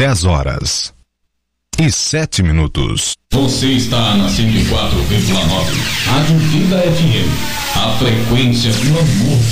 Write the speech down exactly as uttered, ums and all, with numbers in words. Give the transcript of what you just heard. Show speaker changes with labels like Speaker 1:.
Speaker 1: dez horas e sete minutos.
Speaker 2: Você está na cento e quatro vírgula nove, Rádio Vida F M. A frequência do amor